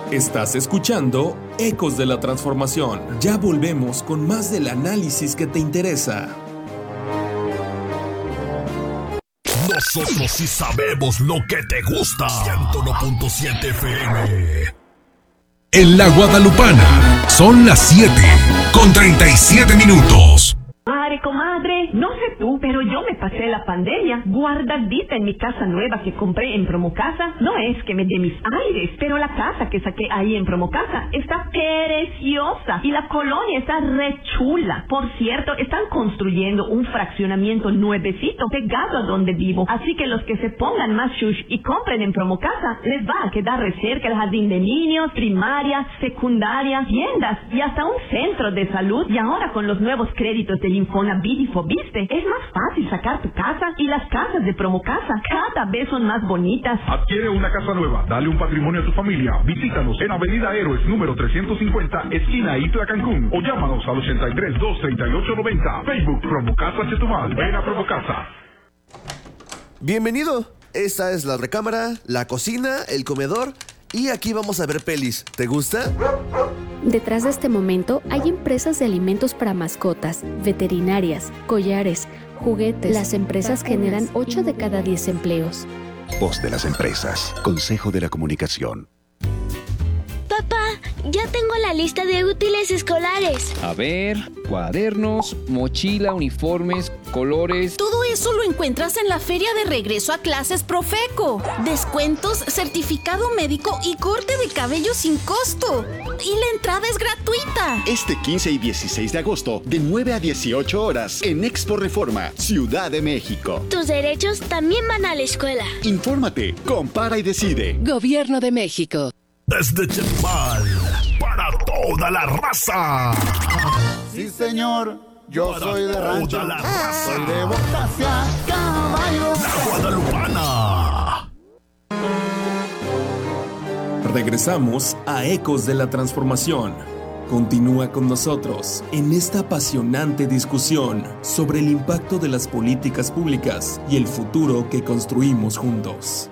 Estás escuchando Ecos de la Transformación. Ya volvemos con más del análisis que te interesa. Nosotros sí sabemos lo que te gusta. 101.7 FM. En la Guadalupana son las 7:37. Madre, comadre, no sé tú, pero yo me pasé la pandemia guardadita en mi casa nueva que compré en Promocasa. No es que me dé mis aires, pero la casa que saqué ahí en Promocasa está preciosa y la colonia está re chula. Por cierto, están construyendo un fraccionamiento nuevecito pegado a donde vivo. Así que los que se pongan más shush y compren en Promocasa, les va a quedar re cerca el jardín de niños, primaria, secundaria, tiendas y hasta un centro de salud. Y ahora con los nuevos créditos del Infonavit y Fobiste, es más fácil sacar tu casa y las casas de Promocasa cada vez son más bonitas. Adquiere una casa nueva, dale un patrimonio a tu familia. Visítanos en Avenida Héroes número 350, esquina Itla, Cancún, o llámanos al 83-238-90. Facebook Promocasa Chetumal. Ven a Promocasa. Bienvenido. Esta es la recámara, la cocina, el comedor y aquí vamos a ver pelis. ¿Te gusta? Detrás de este momento hay empresas de alimentos para mascotas, veterinarias, collares, juguetes. Las empresas generan 8 de cada 10 empleos. Voz de las empresas. Consejo de la Comunicación. Papá, ya tengo la lista de útiles escolares. A ver, cuadernos, mochila, uniformes, colores. Todo eso lo encuentras en la Feria de Regreso a Clases Profeco. Descuentos, certificado médico y corte de cabello sin costo. Y la entrada es gratuita. Este 15 y 16 de agosto, de 9 a 18 horas, en Expo Reforma, Ciudad de México. Tus derechos también van a la escuela. Infórmate, compara y decide. Gobierno de México. Desde Chetumal, para toda la raza. Sí, señor, yo para soy de rancho. Toda la raza. Soy de Bocacia, caballo. La Guadalupana. Regresamos a Ecos de la Transformación. Continúa con nosotros en esta apasionante discusión sobre el impacto de las políticas públicas y el futuro que construimos juntos.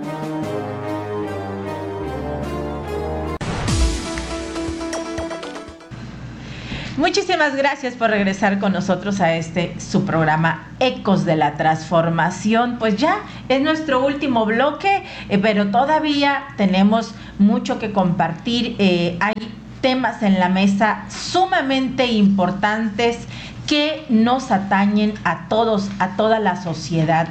Muchísimas gracias por regresar con nosotros a su programa Ecos de la Transformación. Pues ya es nuestro último bloque, pero todavía tenemos mucho que compartir. Hay temas en la mesa sumamente importantes que nos atañen a todos, a toda la sociedad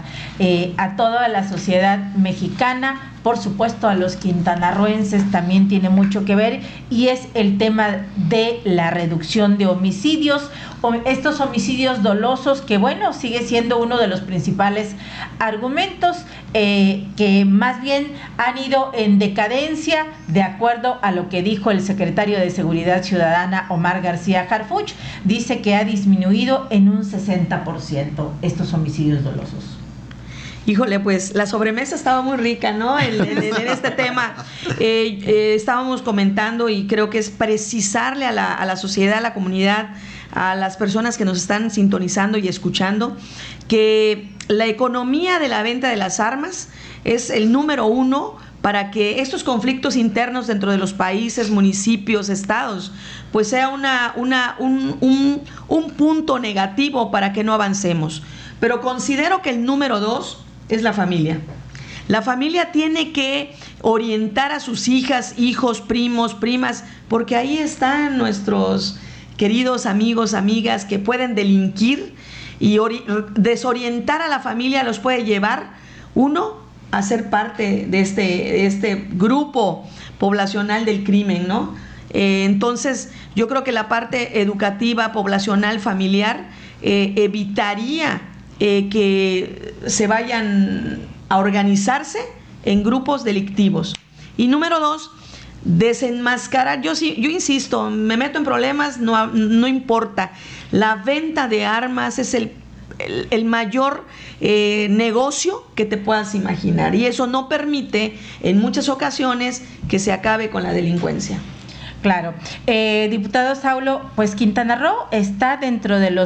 mexicana. Por supuesto, a los quintanarroenses también tiene mucho que ver, y es el tema de la reducción de homicidios, estos homicidios dolosos que, bueno, sigue siendo uno de los principales argumentos que más bien han ido en decadencia, de acuerdo a lo que dijo el secretario de Seguridad Ciudadana, Omar García Harfuch. Dice que ha disminuido en un 60% estos homicidios dolosos. Híjole, pues la sobremesa estaba muy rica, ¿no? En este tema estábamos comentando, y creo que es precisarle a la sociedad, a la comunidad, a las personas que nos están sintonizando y escuchando, que la economía de la venta de las armas es el número uno para que estos conflictos internos dentro de los países, municipios, estados, pues sea un punto negativo para que no avancemos. Pero considero que el número 2 es la familia. La familia tiene que orientar a sus hijas, hijos, primos, primas, porque ahí están nuestros queridos amigos, amigas que pueden delinquir, y desorientar a la familia los puede llevar, uno, a ser parte de este grupo poblacional del crimen, ¿no? Entonces, yo creo que la parte educativa, poblacional, familiar, evitaría que se vayan a organizarse en grupos delictivos. Y número 2, desenmascarar. Yo insisto, me meto en problemas, no importa. La venta de armas es el mayor negocio que te puedas imaginar, y eso no permite en muchas ocasiones que se acabe con la delincuencia. Claro. Diputado Saulo, pues Quintana Roo está dentro de los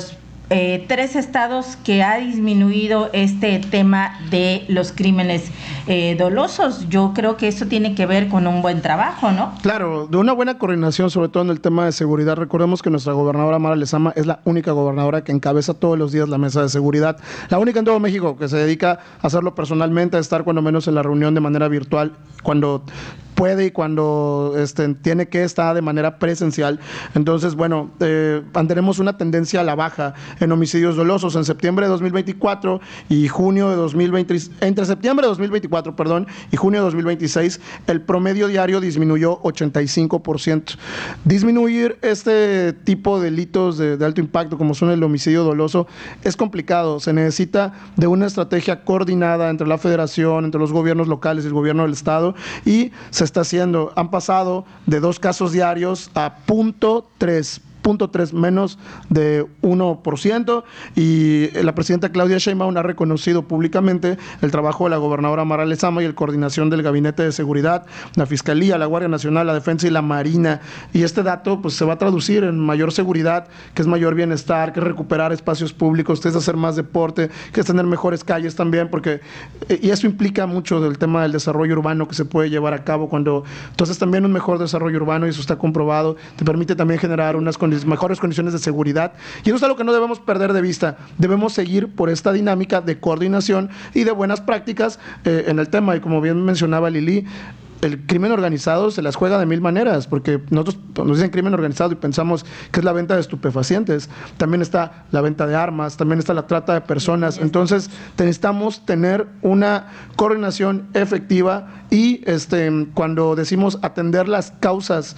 3 estados que ha disminuido este tema de los crímenes dolosos. Yo creo que eso tiene que ver con un buen trabajo, ¿no? Claro, de una buena coordinación, sobre todo en el tema de seguridad. Recordemos que nuestra gobernadora Mara Lezama es la única gobernadora que encabeza todos los días la mesa de seguridad, la única en todo México que se dedica a hacerlo personalmente, a estar cuando menos en la reunión de manera virtual, cuando puede y cuando tiene que estar de manera presencial. Entonces, bueno, tenemos una tendencia a la baja en homicidios dolosos. En septiembre de 2024 y junio de 2020, entre septiembre de 2024, y junio de 2026, el promedio diario disminuyó 85%. Disminuir este tipo de delitos de alto impacto, como son el homicidio doloso, es complicado. Se necesita de una estrategia coordinada entre la federación, entre los gobiernos locales y el gobierno del estado, y se está haciendo. Han pasado de 2 casos diarios a 0.3, menos de 1%, y la presidenta Claudia Sheinbaum ha reconocido públicamente el trabajo de la gobernadora Mara Lezama y la coordinación del Gabinete de Seguridad, la Fiscalía, la Guardia Nacional, la Defensa y la Marina, y este dato pues se va a traducir en mayor seguridad, que es mayor bienestar, que es recuperar espacios públicos, que es hacer más deporte, que es tener mejores calles también, porque y eso implica mucho del tema del desarrollo urbano que se puede llevar a cabo entonces también un mejor desarrollo urbano, y eso está comprobado, te permite también generar unas mejores condiciones de seguridad, y eso es algo que no debemos perder de vista. Debemos seguir por esta dinámica de coordinación y de buenas prácticas en el tema, y como bien mencionaba Lili, el crimen organizado se las juega de 1000 maneras, porque nosotros nos dicen crimen organizado y pensamos que es la venta de estupefacientes, también está la venta de armas, también está la trata de personas. Entonces necesitamos tener una coordinación efectiva, y cuando decimos atender las causas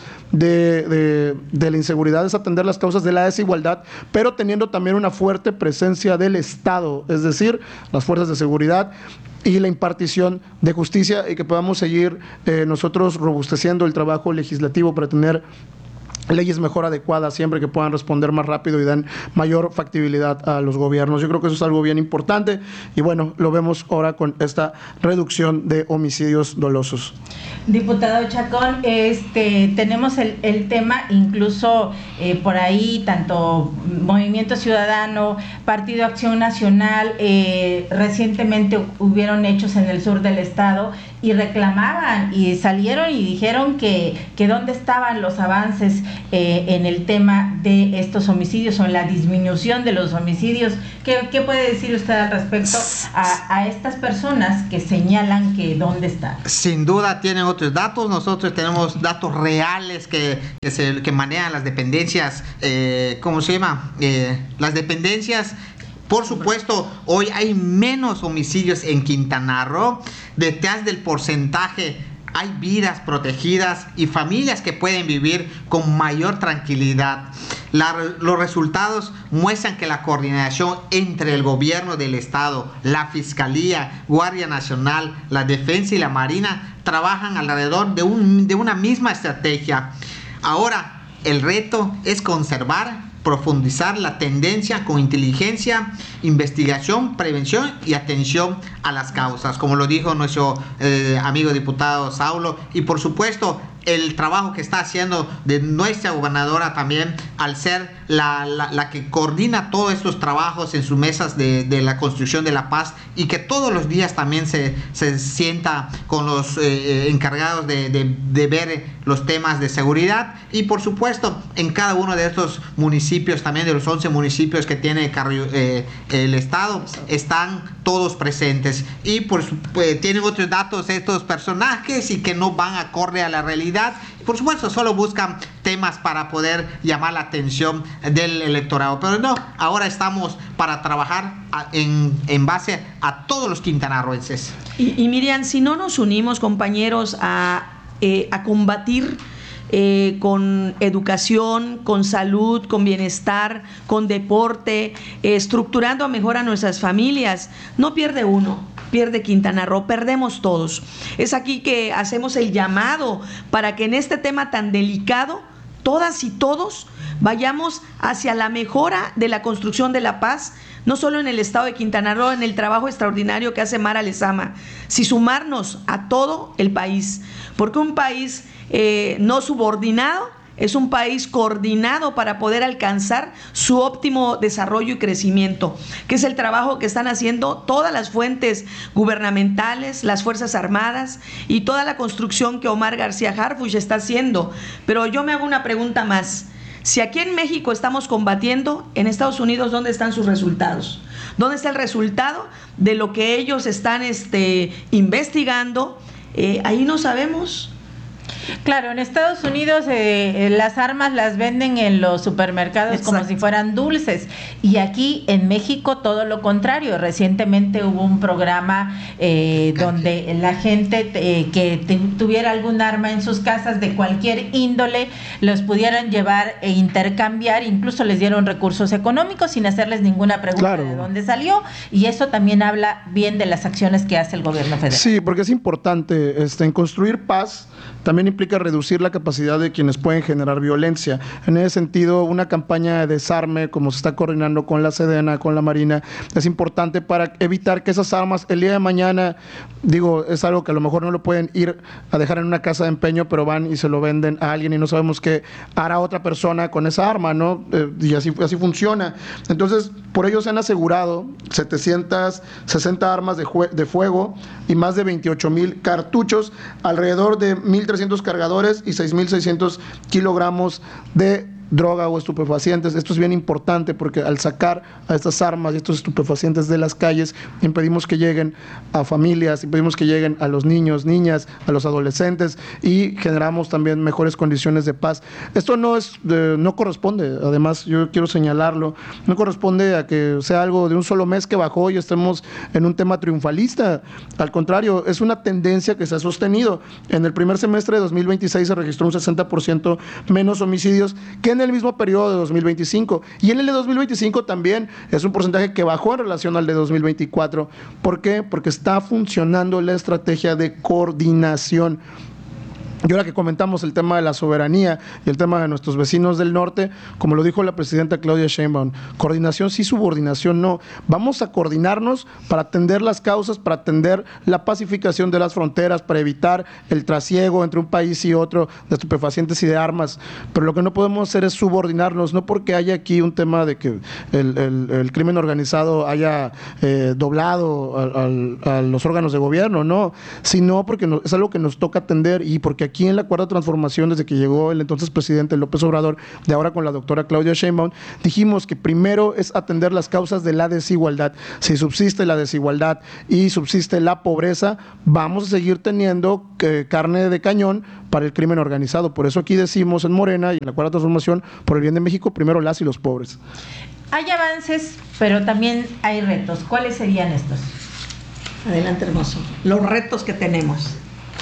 de la inseguridad, es atender las causas de la desigualdad, pero teniendo también una fuerte presencia del Estado, es decir, las fuerzas de seguridad y la impartición de justicia, y que podamos seguir nosotros robusteciendo el trabajo legislativo para tener leyes mejor adecuadas siempre, que puedan responder más rápido y dan mayor factibilidad a los gobiernos. Yo creo que eso es algo bien importante, y bueno, lo vemos ahora con esta reducción de homicidios dolosos. Diputado Chacón, tenemos el tema, incluso por ahí, tanto Movimiento Ciudadano, Partido Acción Nacional, recientemente hubieron hechos en el sur del estado y reclamaban y salieron y dijeron que dónde estaban los avances en el tema de estos homicidios o en la disminución de los homicidios. ¿Qué puede decir usted al respecto a estas personas que señalan que dónde están? Sin duda tienen otros datos. Nosotros tenemos datos reales que manejan las dependencias, ¿cómo se llama? Las dependencias. Por supuesto, hoy hay menos homicidios en Quintana Roo. Detrás del porcentaje hay vidas protegidas y familias que pueden vivir con mayor tranquilidad. Los resultados muestran que la coordinación entre el gobierno del estado, la Fiscalía, Guardia Nacional, la Defensa y la Marina trabajan alrededor de una misma estrategia. Ahora, el reto es profundizar la tendencia con inteligencia, investigación, prevención y atención a las causas, como lo dijo nuestro amigo diputado Saulo, y por supuesto el trabajo que está haciendo de nuestra gobernadora también, al ser la que coordina todos estos trabajos en sus mesas de la construcción de la paz, y que todos los días también se sienta con los encargados de ver los temas de seguridad. Y por supuesto en cada uno de estos municipios, también de los 11 municipios que tiene el estado, están todos presentes, y tienen otros datos estos personajes y que no van acorde a la realidad. Por supuesto, solo buscan temas para poder llamar la atención del electorado. Pero no, ahora estamos para trabajar en base a todos los quintanarroenses. Y Miriam, si no nos unimos, compañeros, a combatir con educación, con salud, con bienestar, con deporte, estructurando mejor a nuestras familias, no pierde uno, pierde Quintana Roo, perdemos todos. Es aquí que hacemos el llamado para que en este tema tan delicado, todas y todos vayamos hacia la mejora de la construcción de la paz, no solo en el estado de Quintana Roo, en el trabajo extraordinario que hace Mara Lezama, sino sumarnos a todo el país, porque un país no subordinado es un país coordinado para poder alcanzar su óptimo desarrollo y crecimiento, que es el trabajo que están haciendo todas las fuentes gubernamentales, las Fuerzas Armadas y toda la construcción que Omar García Harfuch está haciendo. Pero yo me hago una pregunta más. Si aquí en México estamos combatiendo, en Estados Unidos, ¿dónde están sus resultados? ¿Dónde está el resultado de lo que ellos están investigando? Ahí no sabemos. Claro, en Estados Unidos las armas las venden en los supermercados. Exacto. Como si fueran dulces, y aquí en México todo lo contrario. Recientemente hubo un programa donde la gente que tuviera algún arma en sus casas de cualquier índole los pudieran llevar e intercambiar, incluso les dieron recursos económicos sin hacerles ninguna pregunta. Claro. De dónde salió, y eso también habla bien de las acciones que hace el gobierno federal. Sí, porque es importante en construir paz. También implica reducir la capacidad de quienes pueden generar violencia. En ese sentido, una campaña de desarme, como se está coordinando con la Sedena, con la Marina, es importante para evitar que esas armas el día de mañana, es algo que a lo mejor no lo pueden ir a dejar en una casa de empeño, pero van y se lo venden a alguien y no sabemos qué hará otra persona con esa arma, ¿no? Y así funciona. Entonces, por ello se han asegurado 760 armas de fuego y más de 28,000 cartuchos, alrededor de 1,300 cargadores y 6,600 kilogramos de droga o estupefacientes. Esto es bien importante porque al sacar a estas armas y estos estupefacientes de las calles, impedimos que lleguen a familias, impedimos que lleguen a los niños, niñas, a los adolescentes, y generamos también mejores condiciones de paz. Esto no corresponde, además yo quiero señalarlo, no corresponde a que sea algo de un solo mes que bajó y estemos en un tema triunfalista. Al contrario, es una tendencia que se ha sostenido. En el primer semestre de 2026 se registró un 60% menos homicidios que en el mismo periodo de 2025, y en el de 2025 también es un porcentaje que bajó en relación al de 2024. ¿Por qué? Porque está funcionando la estrategia de coordinación. Y ahora que comentamos el tema de la soberanía y el tema de nuestros vecinos del norte, como lo dijo la presidenta Claudia Sheinbaum, coordinación sí, subordinación no. Vamos a coordinarnos para atender las causas, para atender la pacificación de las fronteras, para evitar el trasiego entre un país y otro de estupefacientes y de armas. Pero lo que no podemos hacer es subordinarnos, no porque haya aquí un tema de que el crimen organizado haya doblado a los órganos de gobierno, no, sino porque es algo que nos toca atender, y porque aquí en la Cuarta Transformación, desde que llegó el entonces presidente López Obrador, de ahora con la doctora Claudia Sheinbaum, dijimos que primero es atender las causas de la desigualdad. Si subsiste la desigualdad y subsiste la pobreza, vamos a seguir teniendo carne de cañón para el crimen organizado. Por eso aquí decimos en Morena y en la Cuarta Transformación, por el bien de México, primero las y los pobres. Hay avances, pero también hay retos. ¿Cuáles serían estos? Adelante, hermoso. Los retos que tenemos.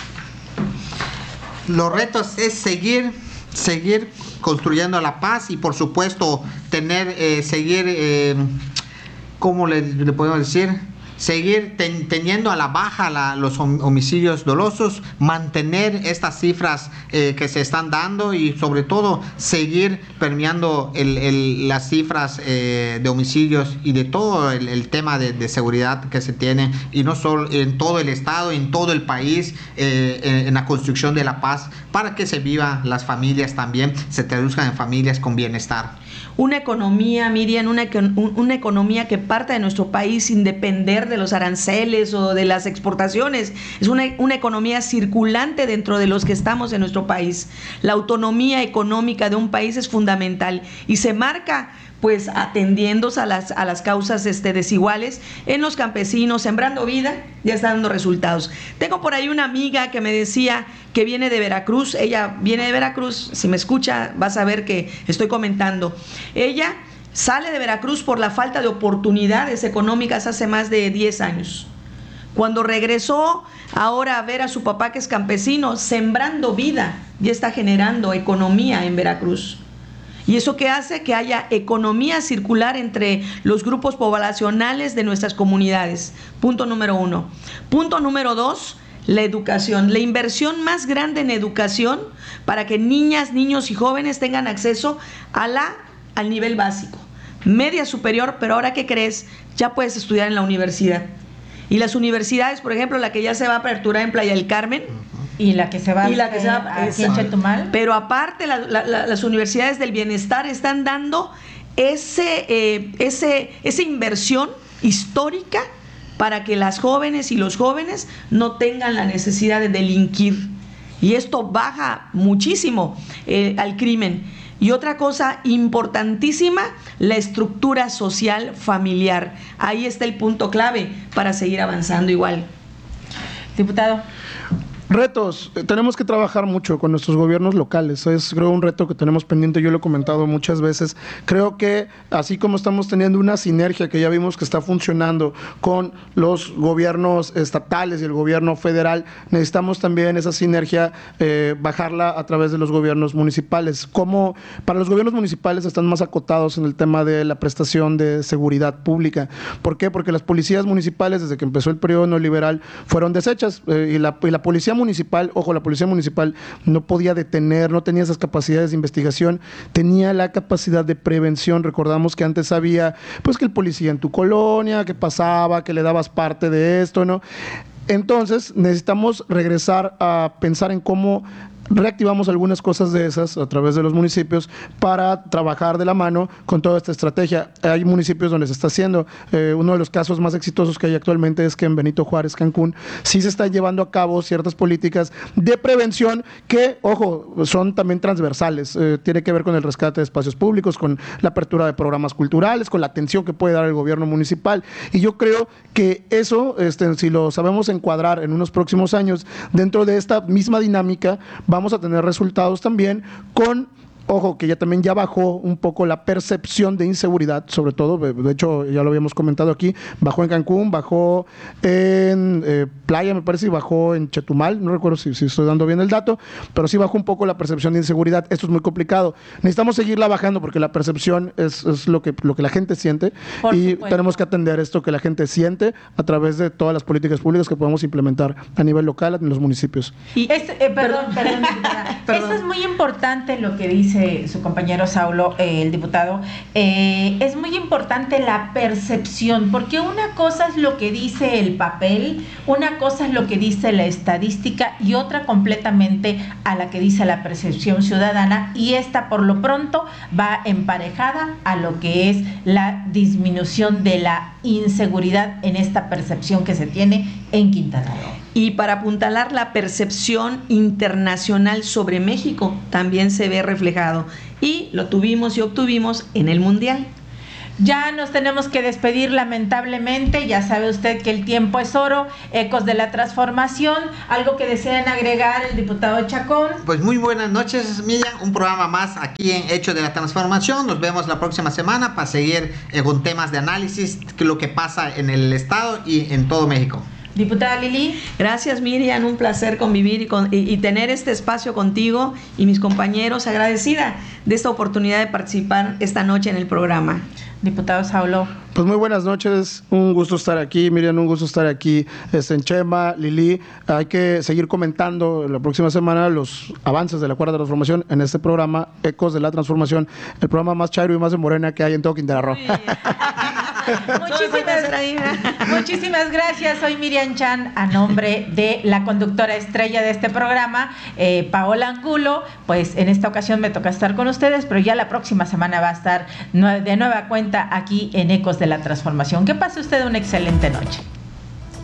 Los retos es seguir construyendo la paz y, por supuesto, seguir, ¿cómo le podemos decir? Seguir teniendo a la baja los homicidios dolosos, mantener estas cifras que se están dando, y sobre todo seguir permeando las cifras de homicidios y de todo el tema de seguridad que se tiene, y no solo en todo el estado, en todo el país, en la construcción de la paz, para que se viva las familias también, se traduzcan en familias con bienestar. Una economía, Miriam, una economía que parta de nuestro país sin depender de los aranceles o de las exportaciones. Es una economía circulante dentro de los que estamos en nuestro país. La autonomía económica de un país es fundamental y se marca pues atendiéndose a las causas desiguales en los campesinos, sembrando vida, ya está dando resultados. Tengo por ahí una amiga que me decía que viene de Veracruz. Ella viene de Veracruz, si me escucha vas a ver que estoy comentando. Ella sale de Veracruz por la falta de oportunidades económicas hace más de 10 años. Cuando regresó ahora a ver a su papá, que es campesino, sembrando vida, ya está generando economía en Veracruz. ¿Y eso qué hace? Que haya economía circular entre los grupos poblacionales de nuestras comunidades. Punto número 1. Punto número 2, la educación. La inversión más grande en educación para que niñas, niños y jóvenes tengan acceso al nivel básico. Media superior, pero ahora ¿qué crees? Ya puedes estudiar en la universidad. Y las universidades, por ejemplo, la que ya se va a aperturar en Playa del Carmen, Y la que se va aquí en Chetumal. Pero aparte, las universidades del bienestar están dando esa inversión histórica para que las jóvenes y los jóvenes no tengan la necesidad de delinquir. Y esto baja muchísimo al crimen. Y otra cosa importantísima, la estructura social familiar. Ahí está el punto clave para seguir avanzando igual. Diputado. Retos, tenemos que trabajar mucho con nuestros gobiernos locales, es creo un reto que tenemos pendiente, yo lo he comentado muchas veces, creo que así como estamos teniendo una sinergia que ya vimos que está funcionando con los gobiernos estatales y el gobierno federal, necesitamos también esa sinergia bajarla a través de los gobiernos municipales. Como para los gobiernos municipales están más acotados en el tema de la prestación de seguridad pública. ¿Por qué? Porque las policías municipales desde que empezó el periodo neoliberal fueron deshechas y la policía municipal, ojo, la policía municipal no podía detener, no tenía esas capacidades de investigación, tenía la capacidad de prevención. Recordamos que antes había, pues, que el policía en tu colonia, que pasaba, que le dabas parte de esto, ¿no? Entonces, necesitamos regresar a pensar en cómo reactivamos algunas cosas de esas a través de los municipios para trabajar de la mano con toda esta estrategia. Hay municipios donde se está haciendo. Uno de los casos más exitosos que hay actualmente es que en Benito Juárez, Cancún, sí se están llevando a cabo ciertas políticas de prevención que, ojo, son también transversales. Tiene que ver con el rescate de espacios públicos, con la apertura de programas culturales, con la atención que puede dar el gobierno municipal. Y yo creo que eso, si lo sabemos encuadrar en unos próximos años, dentro de esta misma dinámica, vamos a tener resultados también con, ojo, que ya bajó un poco la percepción de inseguridad, sobre todo, de hecho ya lo habíamos comentado aquí, bajó en Cancún, bajó en Playa, me parece, y bajó en Chetumal, no recuerdo si estoy dando bien el dato, pero sí bajó un poco la percepción de inseguridad. Esto es muy complicado, necesitamos seguirla bajando porque la percepción es lo que la gente siente. Por y supuesto. Tenemos que atender esto que la gente siente a través de todas las políticas públicas que podemos implementar a nivel local en los municipios. Y perdón, eso es muy importante lo que dice su compañero Saulo, el diputado. Es muy importante la percepción, porque una cosa es lo que dice el papel, una cosa es lo que dice la estadística y otra completamente a la que dice la percepción ciudadana, y esta por lo pronto va emparejada a lo que es la disminución de la inseguridad en esta percepción que se tiene en Quintana Roo. Y para apuntalar la percepción internacional sobre México también se ve reflejado, y lo tuvimos y obtuvimos en el Mundial. Ya nos tenemos que despedir, lamentablemente. Ya sabe usted que el tiempo es oro. Ecos de la Transformación. ¿Algo que deseen agregar el diputado Chacón? Pues muy buenas noches, Miriam. Un programa más aquí en Hechos de la Transformación. Nos vemos la próxima semana para seguir con temas de análisis, lo que pasa en el Estado y en todo México. Diputada Lili. Gracias, Miriam, un placer convivir y tener este espacio contigo y mis compañeros. Agradecida de esta oportunidad de participar esta noche en el programa. Diputado Saulo. Pues muy buenas noches, un gusto estar aquí, Miriam, un gusto estar aquí en Chema, Lili. Hay que seguir comentando la próxima semana los avances de la Cuarta Transformación en este programa, Ecos de la Transformación, el programa más chairo y más de morena que hay en todo Quintana Roo. Muchísimas gracias. Soy Miriam Chan, a nombre de la conductora estrella de este programa, Paola Angulo. Pues en esta ocasión me toca estar con ustedes, pero ya la próxima semana va a estar de nueva cuenta aquí en Ecos de la Transformación. Que pase usted una excelente noche.